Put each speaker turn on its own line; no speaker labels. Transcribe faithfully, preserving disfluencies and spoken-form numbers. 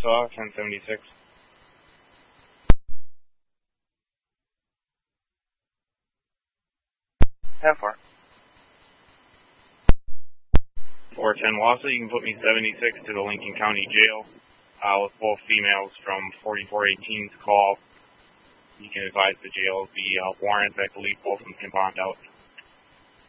Warsaw, ten seventy-six.
How far?
four ten Wausau, you can put me seventy-six to the Lincoln County Jail uh, with both females from forty-four eighteen's call. You can advise the jail of the uh, warrants. I believe both of them can bond out.